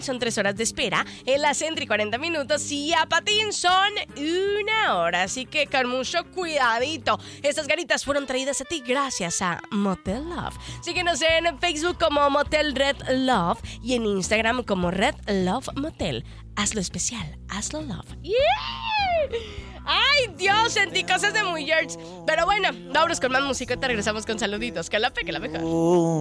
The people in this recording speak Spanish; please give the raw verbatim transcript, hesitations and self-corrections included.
son tres horas de espera, en la Sentry cuarenta minutos y a Patín son una hora. Así que con mucho cuidadito. Estas ganitas fueron traídas a ti gracias a Motel Love. Síguenos en Facebook como Motel Red Love y en Instagram como Red Love Motel. Hazlo especial, hazlo love. ¡Yeah! ¡Ay, Dios! Sentí cosas de muy George. Pero bueno, vámonos con más música y te regresamos con saluditos. Que la pe, que la mejor.